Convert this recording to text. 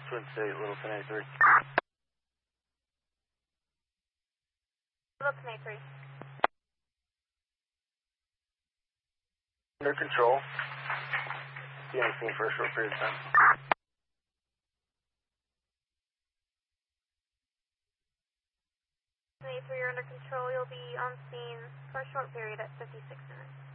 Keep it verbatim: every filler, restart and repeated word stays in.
Twin State, Littleton A three. Littleton A three. Under control. Be on scene for a short period of time. A three, you're under control. You'll be on scene for a short period at fifty-six minutes.